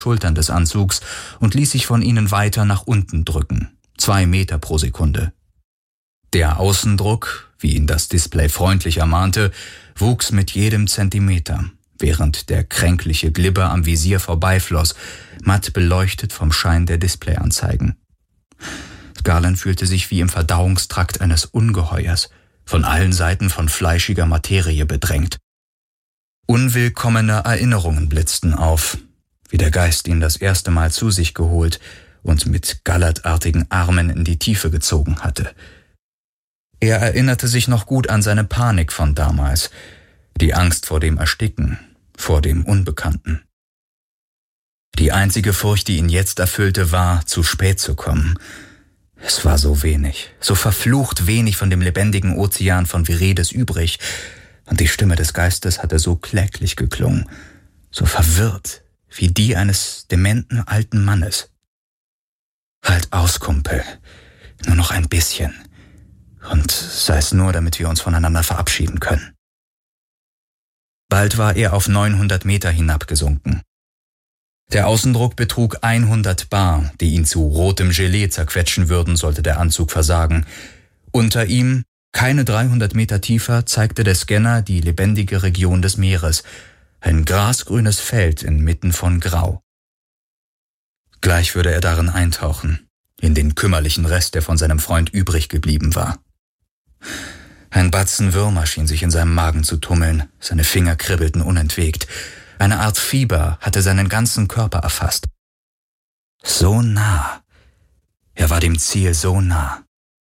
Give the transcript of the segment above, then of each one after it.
Schultern des Anzugs und ließ sich von ihnen weiter nach unten drücken, 2 Meter pro Sekunde. Der Außendruck, wie ihn das Display freundlich ermahnte, wuchs mit jedem Zentimeter, während der kränkliche Glibber am Visier vorbeifloss, matt beleuchtet vom Schein der Displayanzeigen. Garland fühlte sich wie im Verdauungstrakt eines Ungeheuers, von allen Seiten von fleischiger Materie bedrängt. Unwillkommene Erinnerungen blitzten auf, wie der Geist ihn das erste Mal zu sich geholt und mit gallertartigen Armen in die Tiefe gezogen hatte. Er erinnerte sich noch gut an seine Panik von damals, die Angst vor dem Ersticken, vor dem Unbekannten. Die einzige Furcht, die ihn jetzt erfüllte, war, zu spät zu kommen. Es war so wenig, so verflucht wenig von dem lebendigen Ozean von Viredes übrig, und die Stimme des Geistes hatte so kläglich geklungen, so verwirrt wie die eines dementen alten Mannes. »Halt aus, Kumpel, nur noch ein bisschen, und sei es nur, damit wir uns voneinander verabschieden können.« Bald war er auf 900 Meter hinabgesunken. Der Außendruck betrug 100 bar, die ihn zu rotem Gelee zerquetschen würden, sollte der Anzug versagen. Unter ihm, keine 300 Meter tiefer, zeigte der Scanner die lebendige Region des Meeres, ein grasgrünes Feld inmitten von Grau. Gleich würde er darin eintauchen, in den kümmerlichen Rest, der von seinem Freund übrig geblieben war. Ein Batzen Würmer schien sich in seinem Magen zu tummeln, seine Finger kribbelten unentwegt. Eine Art Fieber hatte seinen ganzen Körper erfasst. So nah. Er war dem Ziel so nah.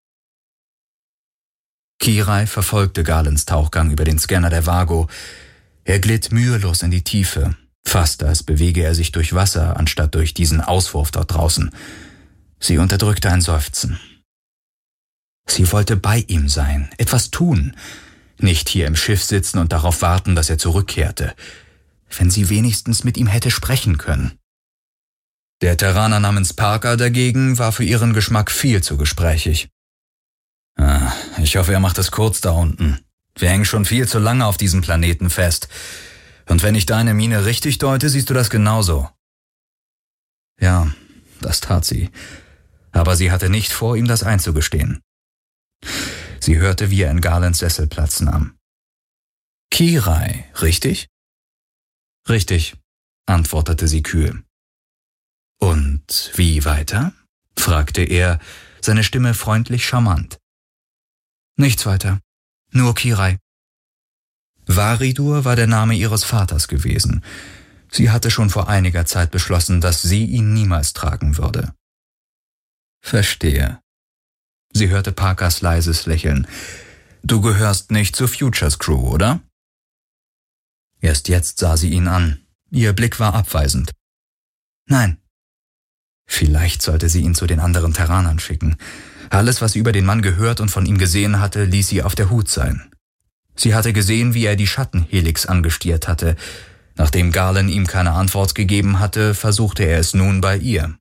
Kirai verfolgte Garlands Tauchgang über den Scanner der Vago. Er glitt mühelos in die Tiefe, fast als bewege er sich durch Wasser, anstatt durch diesen Auswurf dort draußen. Sie unterdrückte ein Seufzen. Sie wollte bei ihm sein, etwas tun, nicht hier im Schiff sitzen und darauf warten, dass er zurückkehrte. Wenn sie wenigstens mit ihm hätte sprechen können. Der Terraner namens Parker dagegen war für ihren Geschmack viel zu gesprächig. Ich hoffe, er macht es kurz da unten. Wir hängen schon viel zu lange auf diesem Planeten fest. Und wenn ich deine Miene richtig deute, siehst du das genauso. Ja, das tat sie. Aber sie hatte nicht vor, ihm das einzugestehen. Sie hörte, wie er in Garlands Sessel Platz nahm. Kirai, richtig? Richtig, antwortete sie kühl. Und wie weiter? Fragte er, seine Stimme freundlich charmant. Nichts weiter, nur Kirai. Varidur war der Name ihres Vaters gewesen. Sie hatte schon vor einiger Zeit beschlossen, dass sie ihn niemals tragen würde. Verstehe. Sie hörte Parkers leises Lächeln. Du gehörst nicht zur Futures Crew, oder? Erst jetzt sah sie ihn an. Ihr Blick war abweisend. Nein. Vielleicht sollte sie ihn zu den anderen Terranern schicken. Alles, was sie über den Mann gehört und von ihm gesehen hatte, ließ sie auf der Hut sein. Sie hatte gesehen, wie er die Schattenhelix angestiert hatte. Nachdem Garland ihm keine Antwort gegeben hatte, versuchte er es nun bei ihr.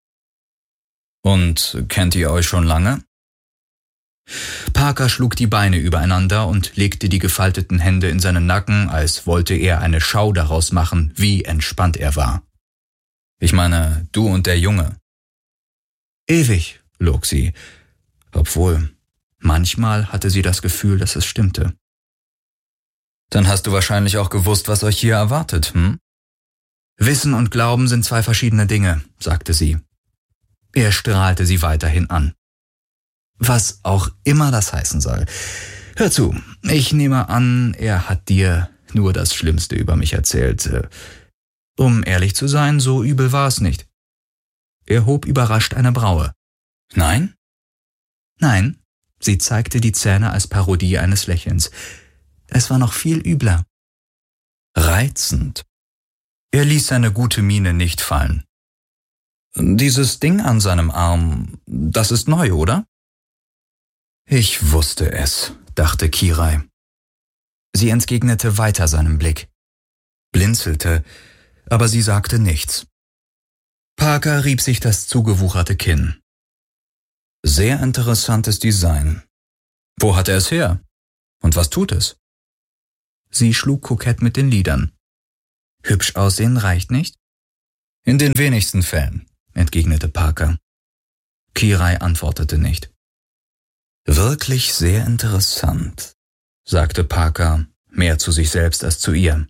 Und kennt ihr euch schon lange? Parker schlug die Beine übereinander und legte die gefalteten Hände in seinen Nacken, als wollte er eine Schau daraus machen, wie entspannt er war. Ich meine, du und der Junge. Ewig, log sie, obwohl manchmal hatte sie das Gefühl, dass es stimmte. Dann hast du wahrscheinlich auch gewusst, was euch hier erwartet, hm? Wissen und Glauben sind 2 verschiedene Dinge, sagte sie. Er strahlte sie weiterhin an. Was auch immer das heißen soll. Hör zu, ich nehme an, er hat dir nur das Schlimmste über mich erzählt. Um ehrlich zu sein, so übel war es nicht. Er hob überrascht eine Braue. Nein? Nein, sie zeigte die Zähne als Parodie eines Lächelns. Es war noch viel übler. Reizend. Er ließ seine gute Miene nicht fallen. Dieses Ding an seinem Arm, das ist neu, oder? Ich wusste es, dachte Kirai. Sie entgegnete weiter seinem Blick, blinzelte, aber sie sagte nichts. Parker rieb sich das zugewucherte Kinn. Sehr interessantes Design. Wo hat er es her? Und was tut es? Sie schlug kokett mit den Lidern. Hübsch aussehen reicht nicht? In den wenigsten Fällen, entgegnete Parker. Kirai antwortete nicht. Wirklich sehr interessant, sagte Parker, mehr zu sich selbst als zu ihr.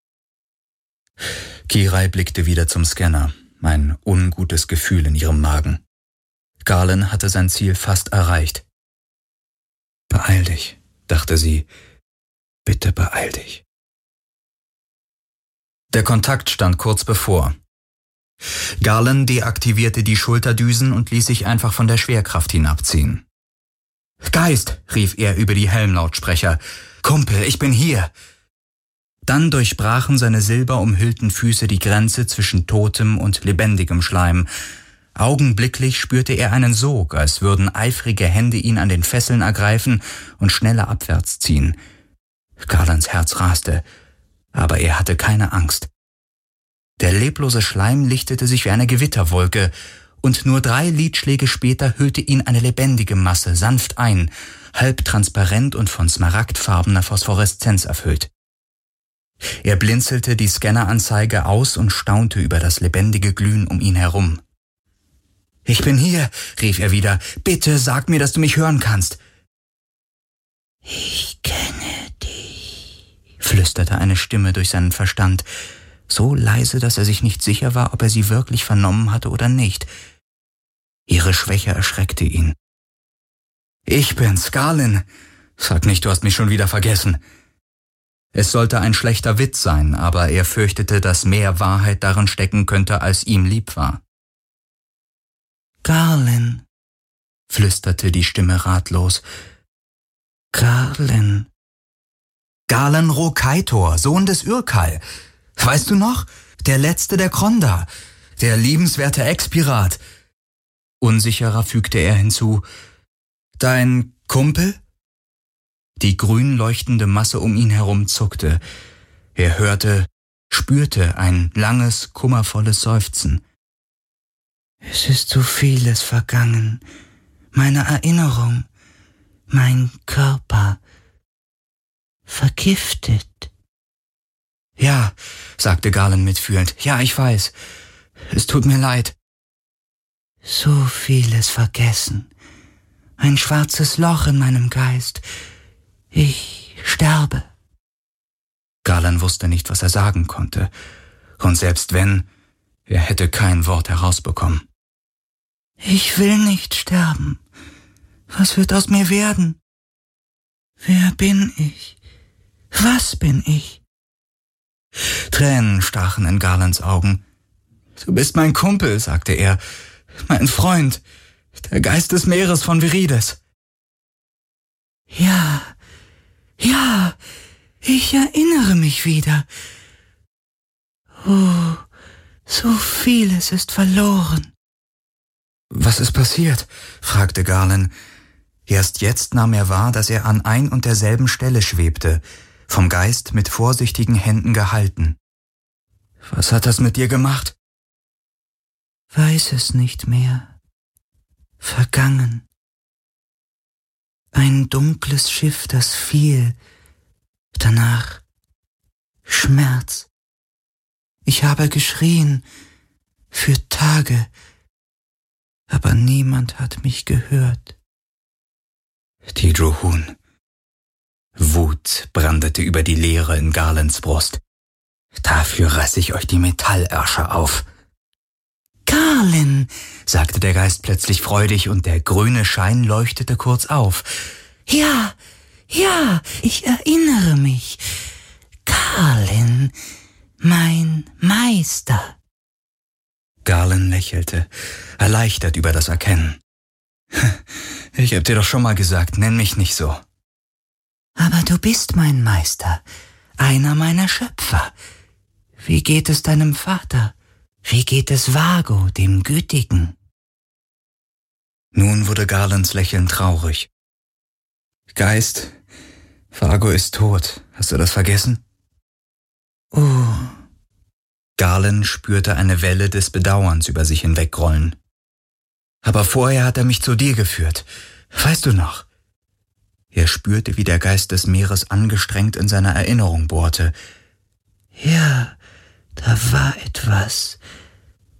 Kirai blickte wieder zum Scanner, ein ungutes Gefühl in ihrem Magen. Garland hatte sein Ziel fast erreicht. Beeil dich, dachte sie. Bitte beeil dich. Der Kontakt stand kurz bevor. Garland deaktivierte die Schulterdüsen und ließ sich einfach von der Schwerkraft hinabziehen. »Geist«, rief er über die Helmlautsprecher. »Kumpel, ich bin hier!« Dann durchbrachen seine silberumhüllten Füße die Grenze zwischen totem und lebendigem Schleim. Augenblicklich spürte er einen Sog, als würden eifrige Hände ihn an den Fesseln ergreifen und schneller abwärts ziehen. Garlands Herz raste, aber er hatte keine Angst. Der leblose Schleim lichtete sich wie eine Gewitterwolke, und nur 3 Lidschläge später hüllte ihn eine lebendige Masse sanft ein, halb transparent und von smaragdfarbener Phosphoreszenz erfüllt. Er blinzelte die Scanneranzeige aus und staunte über das lebendige Glühen um ihn herum. »Ich bin hier«, rief er wieder. »Bitte sag mir, dass du mich hören kannst.« »Ich kenne dich«, flüsterte eine Stimme durch seinen Verstand, so leise, dass er sich nicht sicher war, ob er sie wirklich vernommen hatte oder nicht. Ihre Schwäche erschreckte ihn. »Ich bin's, Garland. Sag nicht, du hast mich schon wieder vergessen.« Es sollte ein schlechter Witz sein, aber er fürchtete, dass mehr Wahrheit darin stecken könnte, als ihm lieb war. »Garland«, flüsterte die Stimme ratlos. »Garland. Garland Rokaitor, Sohn des Urkal. Weißt du noch? Der letzte der Kronda, der liebenswerte Expirat.« Unsicherer fügte er hinzu. »Dein Kumpel?« Die grün leuchtende Masse um ihn herum zuckte. Er spürte ein langes, kummervolles Seufzen. »Es ist so vieles vergangen. Meine Erinnerung, mein Körper, vergiftet.« »Ja«, sagte Garland mitfühlend. »Ja, ich weiß. Es tut mir leid.« »So vieles vergessen. Ein schwarzes Loch in meinem Geist. Ich sterbe.« Garland wusste nicht, was er sagen konnte. Und selbst wenn, er hätte kein Wort herausbekommen. »Ich will nicht sterben. Was wird aus mir werden? Wer bin ich? Was bin ich?« Tränen stachen in Garlands Augen. »Du bist mein Kumpel«, sagte er, »mein Freund, der Geist des Meeres von Virides.« »Ja, ich erinnere mich wieder. Oh, so vieles ist verloren.« »Was ist passiert?«, fragte Garland. Erst jetzt nahm er wahr, dass er an ein und derselben Stelle schwebte, vom Geist mit vorsichtigen Händen gehalten. »Was hat das mit dir gemacht?« »Weiß es nicht mehr. Vergangen. Ein dunkles Schiff, das fiel. Danach Schmerz. Ich habe geschrien, für Tage, aber niemand hat mich gehört.« Die Drohun. Wut brandete über die Leere in Garlands Brust. »Dafür reiß ich euch die Metallärsche auf.« »Garland«, sagte der Geist plötzlich freudig, und der grüne Schein leuchtete kurz auf. »Ja, ich erinnere mich. Garland, mein Meister.« Garland lächelte, erleichtert über das Erkennen. »Ich hab dir doch schon mal gesagt, nenn mich nicht so.« »Aber du bist mein Meister, einer meiner Schöpfer. Wie geht es deinem Vater? Wie geht es Vago, dem Gütigen?« Nun wurde Garlands Lächeln traurig. »Geist, Vago ist tot. Hast du das vergessen?« »Oh.« Garland spürte eine Welle des Bedauerns über sich hinwegrollen. »Aber vorher hat er mich zu dir geführt. Weißt du noch?« Er spürte, wie der Geist des Meeres angestrengt in seiner Erinnerung bohrte. »Ja, da war etwas.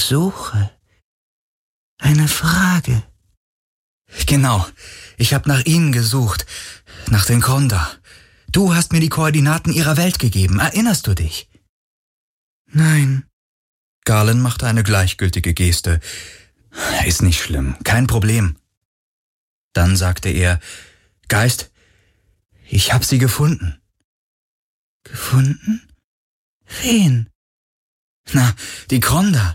Suche. Eine Frage. Genau, ich habe nach ihnen gesucht, nach den Kronda. Du hast mir die Koordinaten ihrer Welt gegeben, erinnerst du dich? Nein. Garland machte eine gleichgültige Geste. Ist nicht schlimm, kein Problem. Dann sagte er, Geist, ich hab sie gefunden. Gefunden? Wen? Na, die Kronda.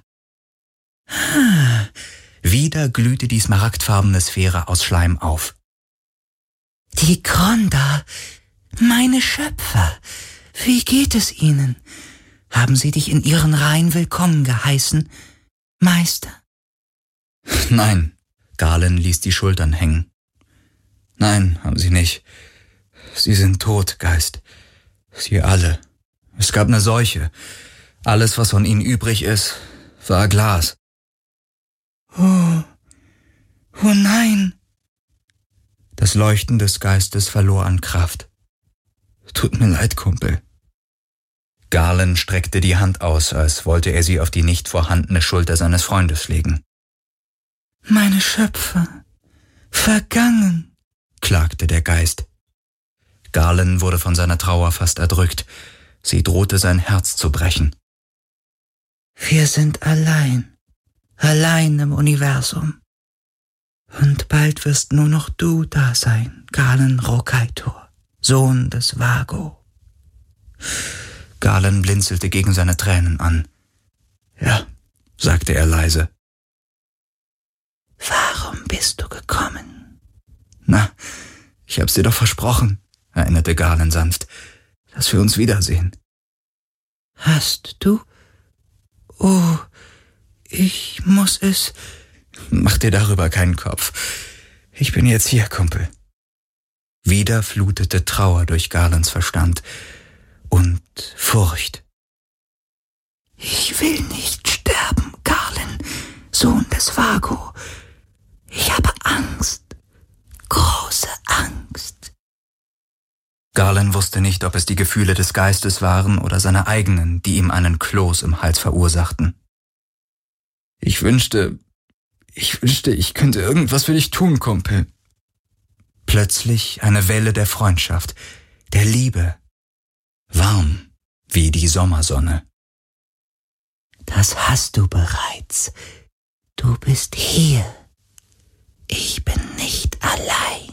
Wieder glühte die smaragdfarbene Sphäre aus Schleim auf. Die Kronda, meine Schöpfer, wie geht es ihnen? Haben sie dich in ihren Reihen willkommen geheißen, Meister? Nein, Garland ließ die Schultern hängen. Nein, haben sie nicht. Sie sind tot, Geist. Sie alle. Es gab eine Seuche. Alles, was von ihnen übrig ist, war Glas. Oh nein. Das Leuchten des Geistes verlor an Kraft. Tut mir leid, Kumpel. Garland streckte die Hand aus, als wollte er sie auf die nicht vorhandene Schulter seines Freundes legen. Meine Schöpfer, vergangen, klagte der Geist. Garland wurde von seiner Trauer fast erdrückt. Sie drohte sein Herz zu brechen. Wir sind allein im Universum. Und bald wirst nur noch du da sein, Galen Rokaitor, Sohn des Vago. Garland blinzelte gegen seine Tränen an. Ja, sagte er leise. Warum bist du gekommen? Na, ich hab's dir doch versprochen, erinnerte Garland sanft, dass wir uns wiedersehen. Hast du? Oh, ich muss es... Mach dir darüber keinen Kopf. Ich bin jetzt hier, Kumpel. Wieder flutete Trauer durch Garlands Verstand und Furcht. Ich will nicht sterben, Garland, Sohn des Vago. Ich habe Angst, große Angst. Garland wusste nicht, ob es die Gefühle des Geistes waren oder seine eigenen, die ihm einen Kloß im Hals verursachten. Ich wünschte, ich könnte irgendwas für dich tun, Kumpel. Plötzlich eine Welle der Freundschaft, der Liebe. Warm wie die Sommersonne. Das hast du bereits. Du bist hier. Ich bin nicht allein.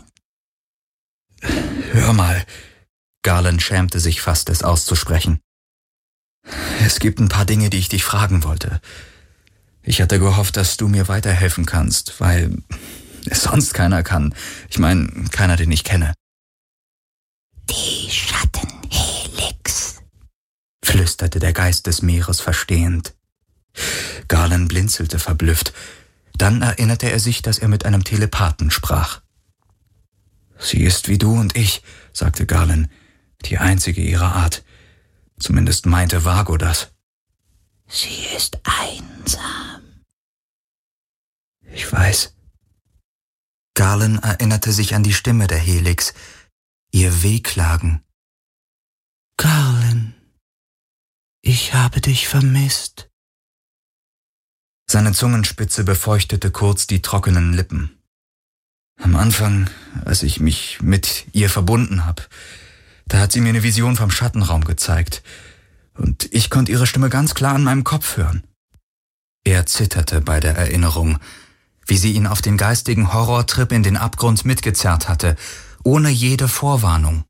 Hör mal. Garland schämte sich fast, es auszusprechen. Es gibt ein paar Dinge, die ich dich fragen wollte. Ich hatte gehofft, dass du mir weiterhelfen kannst, weil es sonst keiner kann. Ich meine, keiner, den ich kenne. Die Schattenhelix, flüsterte der Geist des Meeres verstehend. Garland blinzelte verblüfft. Dann erinnerte er sich, dass er mit einem Telepathen sprach. Sie ist wie du und ich, sagte Garland, die einzige ihrer Art. Zumindest meinte Vago das. Sie ist einsam. Ich weiß. Garland erinnerte sich an die Stimme der Helix, ihr Wehklagen. Garland, ich habe dich vermisst. Seine Zungenspitze befeuchtete kurz die trockenen Lippen. Am Anfang, als ich mich mit ihr verbunden habe, da hat sie mir eine Vision vom Schattenraum gezeigt. Und ich konnte ihre Stimme ganz klar an meinem Kopf hören. Er zitterte bei der Erinnerung, wie sie ihn auf den geistigen Horrortrip in den Abgrund mitgezerrt hatte, ohne jede Vorwarnung.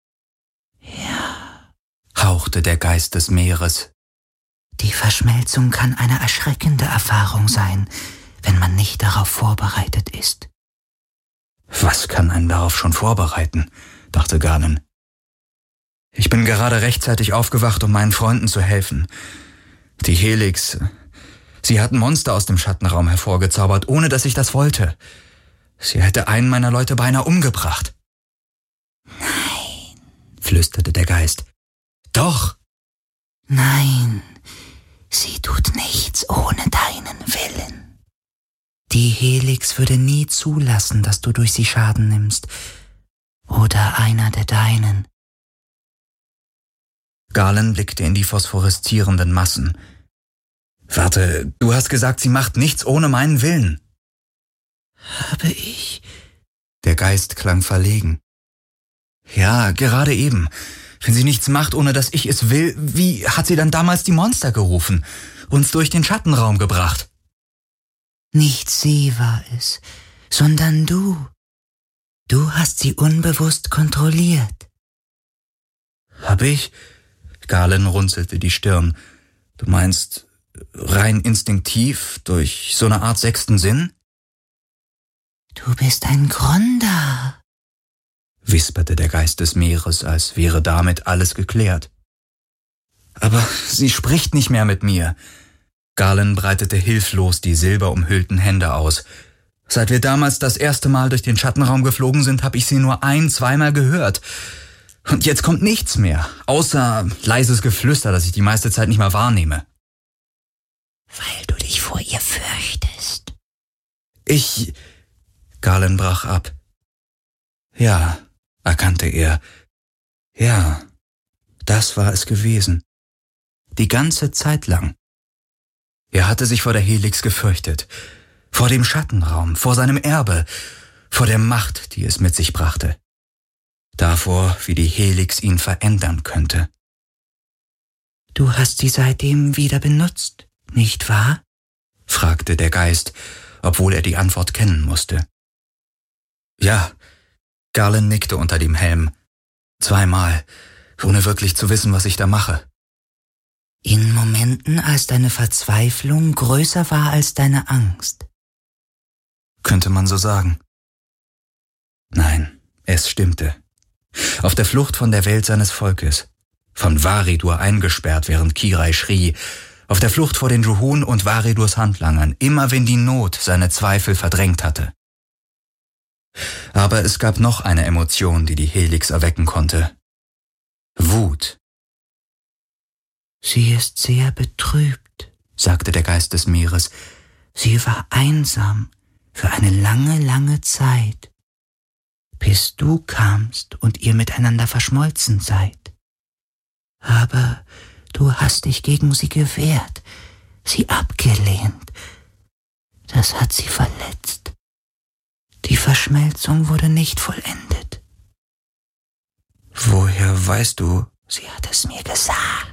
Ja, hauchte der Geist des Meeres. Die Verschmelzung kann eine erschreckende Erfahrung sein, wenn man nicht darauf vorbereitet ist. Was kann einen darauf schon vorbereiten, dachte Garland. Ich bin gerade rechtzeitig aufgewacht, um meinen Freunden zu helfen. Die Helix, sie hatten Monster aus dem Schattenraum hervorgezaubert, ohne dass ich das wollte. Sie hätte einen meiner Leute beinahe umgebracht. Nein, flüsterte der Geist. Doch. Nein, sie tut nichts ohne deinen Willen. Die Helix würde nie zulassen, dass du durch sie Schaden nimmst. Oder einer der deinen. Garland blickte in die phosphoreszierenden Massen. Warte, du hast gesagt, sie macht nichts ohne meinen Willen. Habe ich? Der Geist klang verlegen. Ja, gerade eben. Wenn sie nichts macht, ohne dass ich es will, wie hat sie dann damals die Monster gerufen, uns durch den Schattenraum gebracht? Nicht sie war es, sondern du. Du hast sie unbewusst kontrolliert. Hab ich? Galen runzelte die Stirn. Du meinst rein instinktiv, durch so eine Art sechsten Sinn? Du bist ein Gronder, wisperte der Geist des Meeres, als wäre damit alles geklärt. Aber sie spricht nicht mehr mit mir. Galen breitete hilflos die silberumhüllten Hände aus. Seit wir damals das erste Mal durch den Schattenraum geflogen sind, habe ich sie nur zweimal gehört. Und jetzt kommt nichts mehr, außer leises Geflüster, das ich die meiste Zeit nicht mehr wahrnehme. Weil du dich vor ihr fürchtest. Galen brach ab. Ja, erkannte er. Ja, das war es gewesen. Die ganze Zeit lang. Er hatte sich vor der Helix gefürchtet. Vor dem Schattenraum, vor seinem Erbe, vor der Macht, die es mit sich brachte. Davor, wie die Helix ihn verändern könnte. Du hast sie seitdem wieder benutzt, nicht wahr? Fragte der Geist, obwohl er die Antwort kennen musste. Ja, Galen nickte unter dem Helm. 2-mal, ohne wirklich zu wissen, was ich da mache. In Momenten, als deine Verzweiflung größer war als deine Angst. Könnte man so sagen. Nein, es stimmte. Auf der Flucht von der Welt seines Volkes, von Varidur eingesperrt, während Kirai schrie, auf der Flucht vor den Juhun und Varidurs Handlangern, immer wenn die Not seine Zweifel verdrängt hatte. Aber es gab noch eine Emotion, die die Helix erwecken konnte. Wut. Sie ist sehr betrübt, sagte der Geist des Meeres. Sie war einsam für eine lange, lange Zeit, bis du kamst und ihr miteinander verschmolzen seid. Aber du hast dich gegen sie gewehrt, sie abgelehnt. Das hat sie verletzt. Die Verschmelzung wurde nicht vollendet. Woher weißt du? Sie hat es mir gesagt.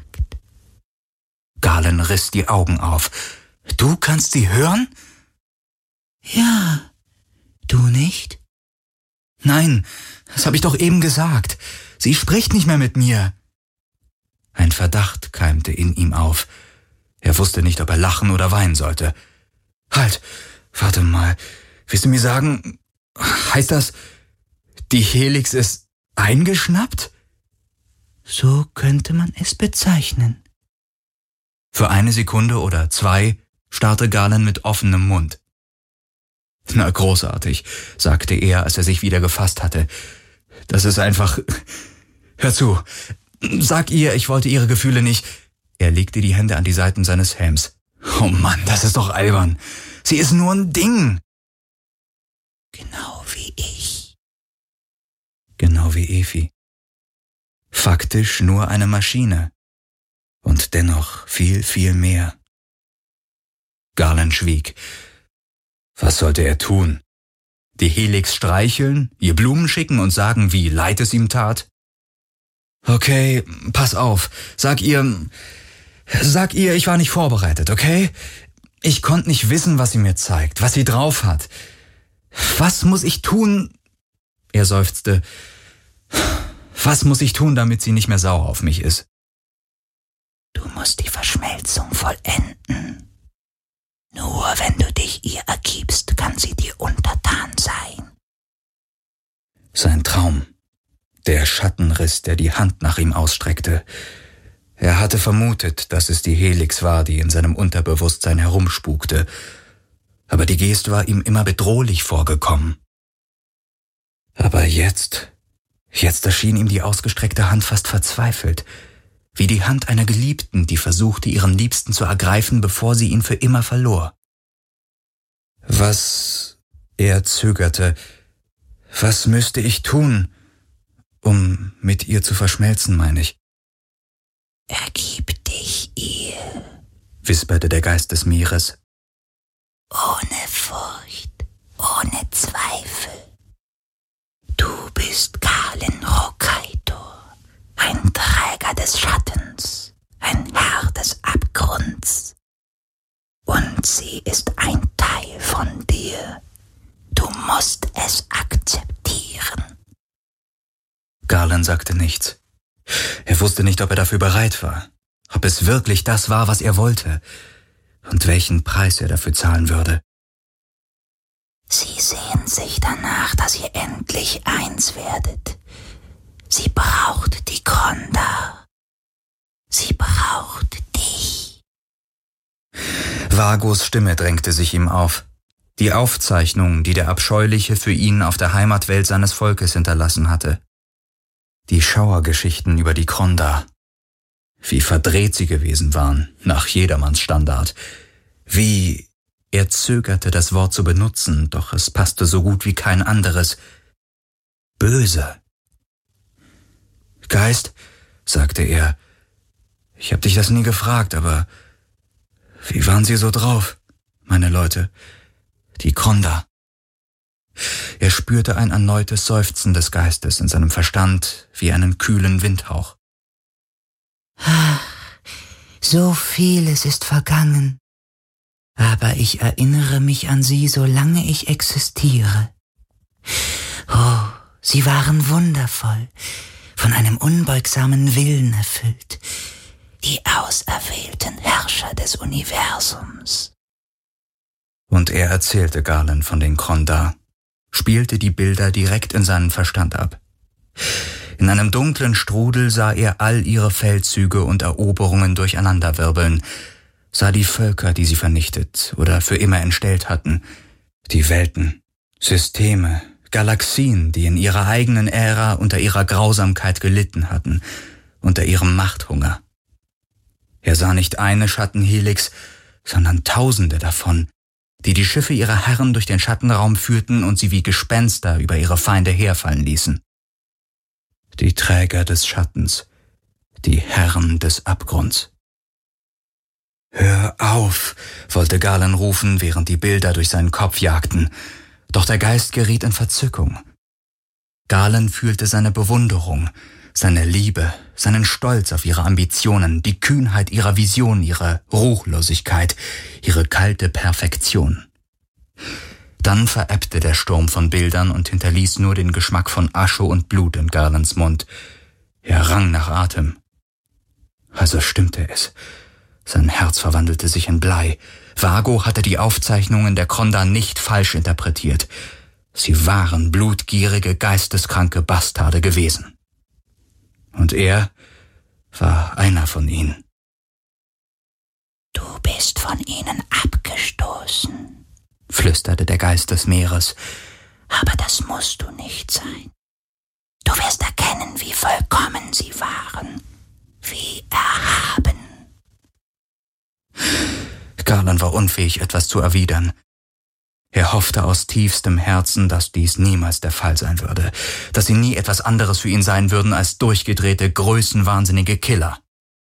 Galen riss die Augen auf. Du kannst sie hören? Ja, du nicht? Nein, das habe ich doch eben gesagt. Sie spricht nicht mehr mit mir. Ein Verdacht keimte in ihm auf. Er wusste nicht, ob er lachen oder weinen sollte. Halt, warte mal. Willst du mir sagen, heißt das, die Helix ist eingeschnappt? So könnte man es bezeichnen. Für 1 Sekunde oder 2 starrte Galen mit offenem Mund. Na, großartig, sagte er, als er sich wieder gefasst hatte. Das ist einfach... Hör zu, sag ihr, ich wollte ihre Gefühle nicht... Er legte die Hände an die Seiten seines Helms. Oh Mann, das ist doch albern. Sie ist nur ein Ding. Genau wie ich. Genau wie Efi. Faktisch nur eine Maschine. Und dennoch viel, viel mehr. Galen schwieg. Was sollte er tun? Die Helix streicheln, ihr Blumen schicken und sagen, wie leid es ihm tat? Okay, pass auf. Sag ihr, ich war nicht vorbereitet, okay? Ich konnte nicht wissen, was sie mir zeigt, was sie drauf hat. Was muss ich tun? Er seufzte. Was muss ich tun, damit sie nicht mehr sauer auf mich ist? Du musst die Verschmelzung vollenden. Nur wenn du dich ihr ergibst, kann sie dir untertan sein. Sein Traum. Der Schattenriss, der die Hand nach ihm ausstreckte. Er hatte vermutet, dass es die Helix war, die in seinem Unterbewusstsein herumspukte. Aber die Geste war ihm immer bedrohlich vorgekommen. Aber jetzt erschien ihm die ausgestreckte Hand fast verzweifelt. Wie die Hand einer Geliebten, die versuchte, ihren Liebsten zu ergreifen, bevor sie ihn für immer verlor. Er zögerte. Was müsste ich tun, um mit ihr zu verschmelzen, meine ich? Ergib dich ihr. wisperte der Geist des Meeres. Ohne Furcht, ohne Zweifel. Du bist Galen Rokaitor, ein Träger des Schattens, ein Herr des Abgrunds. Und sie ist ein Teil von dir. Du musst es akzeptieren. Galen sagte nichts. Er wusste nicht, ob er dafür bereit war, ob es wirklich das war, was er wollte, und welchen Preis er dafür zahlen würde. Sie sehnt sich danach, dass ihr endlich eins werdet. Sie braucht die Kronda. Sie braucht dich. Vagos Stimme drängte sich ihm auf. Die Aufzeichnung, die der Abscheuliche für ihn auf der Heimatwelt seines Volkes hinterlassen hatte. Die Schauergeschichten über die Kronda. Wie verdreht sie gewesen waren, nach jedermanns Standard. Wie... Er zögerte, das Wort zu benutzen, doch es passte so gut wie kein anderes. Böse. Geist, sagte er, ich hab dich das nie gefragt, aber wie waren sie so drauf, meine Leute? Die Kronda. Er spürte ein erneutes Seufzen des Geistes in seinem Verstand wie einen kühlen Windhauch. Ach, so vieles ist vergangen. Aber ich erinnere mich an sie, solange ich existiere. Oh, sie waren wundervoll, von einem unbeugsamen Willen erfüllt, die auserwählten Herrscher des Universums. Und er erzählte Galen von den Kronda, spielte die Bilder direkt in seinen Verstand ab. In einem dunklen Strudel sah er all ihre Feldzüge und Eroberungen durcheinanderwirbeln, sah die Völker, die sie vernichtet oder für immer entstellt hatten, die Welten, Systeme, Galaxien, die in ihrer eigenen Ära unter ihrer Grausamkeit gelitten hatten, unter ihrem Machthunger. Er sah nicht eine Schattenhelix, sondern Tausende davon, die Schiffe ihrer Herren durch den Schattenraum führten und sie wie Gespenster über ihre Feinde herfallen ließen. Die Träger des Schattens, die Herren des Abgrunds. »Hör auf«, wollte Galen rufen, während die Bilder durch seinen Kopf jagten. Doch der Geist geriet in Verzückung. Galen fühlte seine Bewunderung, seine Liebe, seinen Stolz auf ihre Ambitionen, die Kühnheit ihrer Vision, ihre Ruchlosigkeit, ihre kalte Perfektion. Dann verebbte der Sturm von Bildern und hinterließ nur den Geschmack von Asche und Blut in Galens Mund. Er rang nach Atem. Also stimmte es. Sein Herz verwandelte sich in Blei. Vago hatte die Aufzeichnungen der Kronda nicht falsch interpretiert. Sie waren blutgierige, geisteskranke Bastarde gewesen. Und er war einer von ihnen. Du bist von ihnen abgestoßen, flüsterte der Geist des Meeres. Aber das musst du nicht sein. Du wirst erkennen, wie vollkommen sie waren, wie erhaben. Galen war unfähig, etwas zu erwidern. Er hoffte aus tiefstem Herzen, dass dies niemals der Fall sein würde, dass sie nie etwas anderes für ihn sein würden als durchgedrehte, größenwahnsinnige Killer.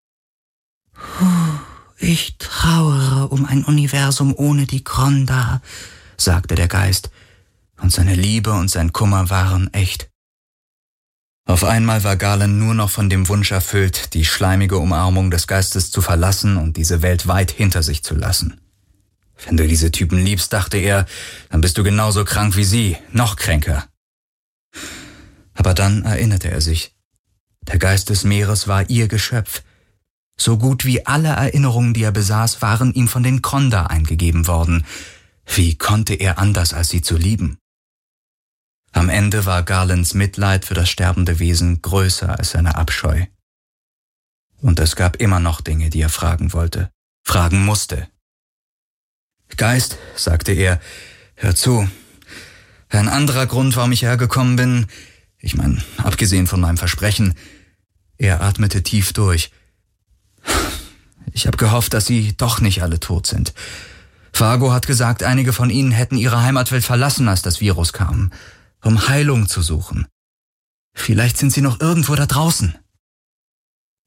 Ich trauere um ein Universum ohne die Kronda, sagte der Geist, und seine Liebe und sein Kummer waren echt. Auf einmal war Galen nur noch von dem Wunsch erfüllt, die schleimige Umarmung des Geistes zu verlassen und diese Welt weit hinter sich zu lassen. Wenn du diese Typen liebst, dachte er, dann bist du genauso krank wie sie, noch kränker. Aber dann erinnerte er sich. Der Geist des Meeres war ihr Geschöpf. So gut wie alle Erinnerungen, die er besaß, waren ihm von den Kronda eingegeben worden. Wie konnte er anders, als sie zu lieben? Am Ende war Galens Mitleid für das sterbende Wesen größer als seine Abscheu. Und es gab immer noch Dinge, die er fragen wollte, fragen musste. »Geist«, sagte er, »hör zu. Ein anderer Grund, warum ich hergekommen bin, ich meine, abgesehen von meinem Versprechen«, er atmete tief durch. »Ich habe gehofft, dass sie doch nicht alle tot sind. Vago hat gesagt, einige von ihnen hätten ihre Heimatwelt verlassen, als das Virus kam, um Heilung zu suchen. Vielleicht sind sie noch irgendwo da draußen.«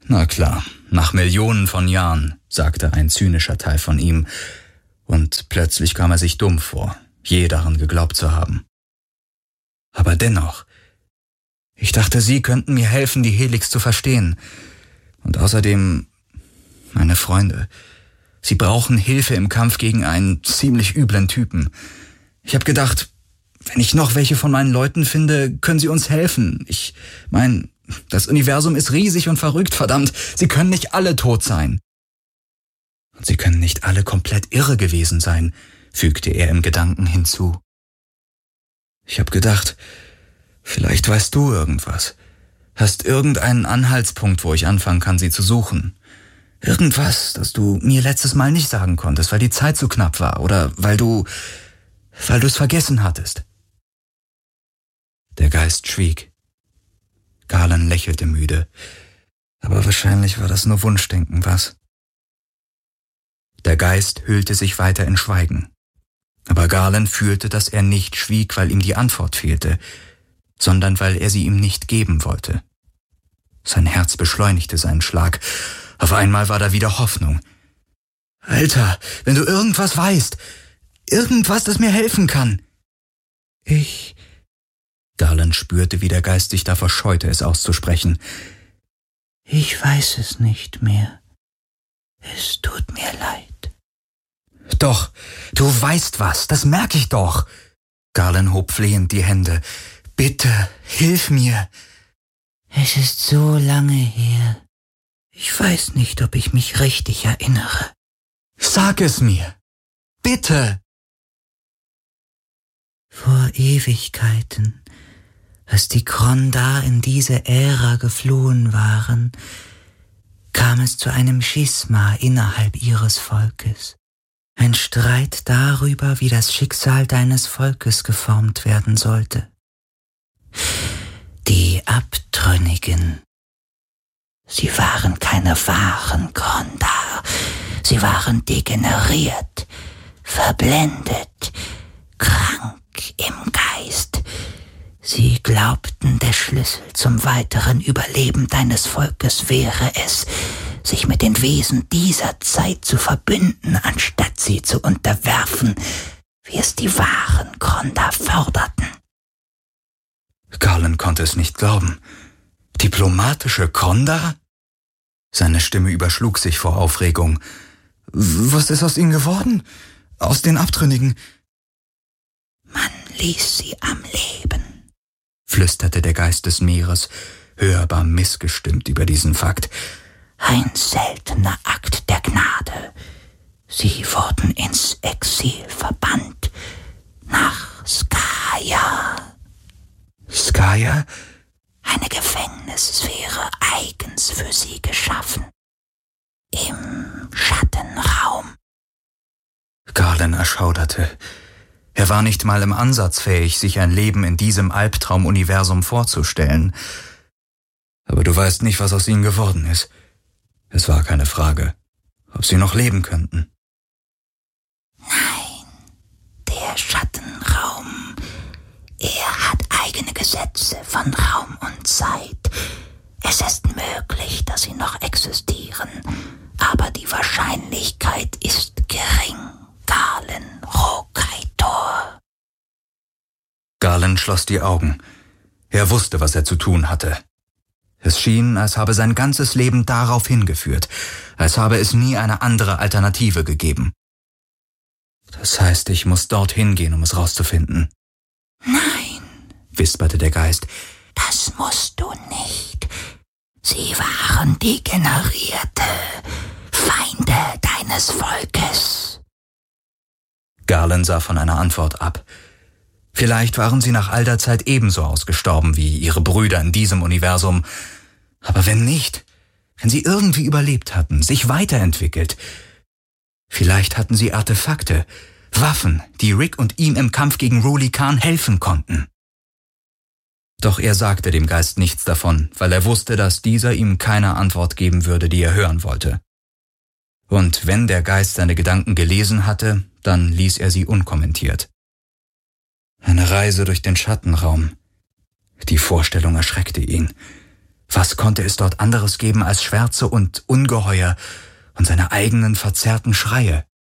Na klar, nach Millionen von Jahren, sagte ein zynischer Teil von ihm, und plötzlich kam er sich dumm vor, je daran geglaubt zu haben. Aber dennoch, ich dachte, Sie könnten mir helfen, die Helix zu verstehen. Und außerdem, meine Freunde, Sie brauchen Hilfe im Kampf gegen einen ziemlich üblen Typen. Ich habe gedacht, wenn ich noch welche von meinen Leuten finde, können sie uns helfen. Ich meine, das Universum ist riesig und verrückt, verdammt. Sie können nicht alle tot sein. Und sie können nicht alle komplett irre gewesen sein, fügte er im Gedanken hinzu. Ich habe gedacht, vielleicht weißt du irgendwas. Hast irgendeinen Anhaltspunkt, wo ich anfangen kann, sie zu suchen. Irgendwas, das du mir letztes Mal nicht sagen konntest, weil die Zeit zu knapp war oder weil du es vergessen hattest. Der Geist schwieg. Galen lächelte müde. Aber wahrscheinlich war das nur Wunschdenken, was? Der Geist hüllte sich weiter in Schweigen. Aber Galen fühlte, dass er nicht schwieg, weil ihm die Antwort fehlte, sondern weil er sie ihm nicht geben wollte. Sein Herz beschleunigte seinen Schlag. Auf einmal war da wieder Hoffnung. Alter, wenn du irgendwas weißt, irgendwas, das mir helfen kann. Galen spürte, wie der Geist sich davor scheute, es auszusprechen. Ich weiß es nicht mehr. Es tut mir leid. Doch, du weißt was, das merke ich doch. Galen hob flehend die Hände. Bitte, hilf mir. Es ist so lange her. Ich weiß nicht, ob ich mich richtig erinnere. Sag es mir. Bitte. Vor Ewigkeiten, als die Krondar in diese Ära geflohen waren, kam es zu einem Schisma innerhalb ihres Volkes. Ein Streit darüber, wie das Schicksal deines Volkes geformt werden sollte. Die Abtrünnigen. Sie waren keine wahren Krondar. Sie waren degeneriert, verblendet, krank im Geist. Sie glaubten, der Schlüssel zum weiteren Überleben deines Volkes wäre es, sich mit den Wesen dieser Zeit zu verbünden, anstatt sie zu unterwerfen, wie es die wahren Krondar forderten. Galen konnte es nicht glauben. Diplomatische Krondar? Seine Stimme überschlug sich vor Aufregung. Was ist aus ihnen geworden? Aus den Abtrünnigen? Man ließ sie am Leben, flüsterte der Geist des Meeres, hörbar missgestimmt über diesen Fakt. Ein seltener Akt der Gnade. Sie wurden ins Exil verbannt, nach Skaya. Skaya? Eine Gefängnissphäre eigens für sie geschaffen. Im Schattenraum. Galen erschauderte. Er war nicht mal im Ansatz fähig, sich ein Leben in diesem Albtraum-Universum vorzustellen. Aber du weißt nicht, was aus ihnen geworden ist. Es war keine Frage, ob sie noch leben könnten. Nein, der Schattenraum, er hat eigene Gesetze von Raum und Zeit. Es ist möglich, dass sie noch existieren, aber die Wahrscheinlichkeit ist gering. Galen Rokaitor. Galen schloss die Augen. Er wusste, was er zu tun hatte. Es schien, als habe sein ganzes Leben darauf hingeführt, als habe es nie eine andere Alternative gegeben. Das heißt, ich muss dorthin gehen, um es rauszufinden. Nein, wisperte der Geist. Das musst du nicht. Sie waren degenerierte Feinde deines Volkes. Galen sah von einer Antwort ab. Vielleicht waren sie nach all der Zeit ebenso ausgestorben wie ihre Brüder in diesem Universum. Aber wenn nicht, wenn sie irgendwie überlebt hatten, sich weiterentwickelt, vielleicht hatten sie Artefakte, Waffen, die Rick und ihm im Kampf gegen Ruli Khan helfen konnten. Doch er sagte dem Geist nichts davon, weil er wusste, dass dieser ihm keine Antwort geben würde, die er hören wollte. Und wenn der Geist seine Gedanken gelesen hatte, dann ließ er sie unkommentiert. Eine Reise durch den Schattenraum. Die Vorstellung erschreckte ihn. Was konnte es dort anderes geben als Schwärze und Ungeheuer und seine eigenen verzerrten Schreie?